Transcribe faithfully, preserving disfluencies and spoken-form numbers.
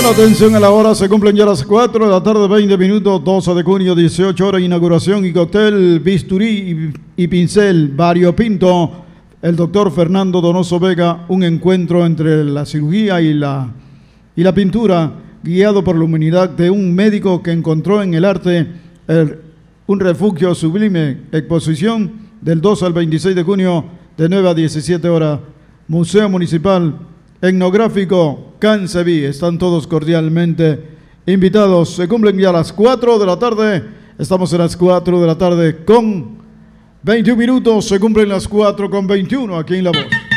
Atención a la hora, se cumplen ya las cuatro de la tarde, veinte minutos, doce de junio, dieciocho horas, inauguración y cóctel, bisturí y, y pincel variopinto. El doctor Fernando Donoso Vega, un encuentro entre la cirugía y la, y la pintura, guiado por la humanidad de un médico que encontró en el arte el, un refugio sublime. Exposición del dos al veintiséis de junio, de nueve a diecisiete horas, Museo Municipal Etnográfico Canceví. Están todos cordialmente invitados. Se cumplen ya las cuatro de la tarde. Estamos en las cuatro de la tarde con veintiún minutos. Se cumplen las cuatro con veintiuno aquí en La Voz.